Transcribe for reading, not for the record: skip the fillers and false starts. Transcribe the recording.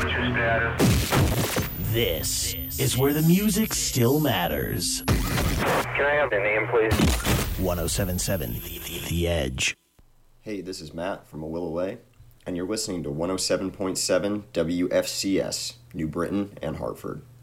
what's your status? This is where the music still matters. Can I have the name, please? 1077 The Edge. Hey, this is Matt from A Will Away, and you're listening to 107.7 WFCS, New Britain and Hartford.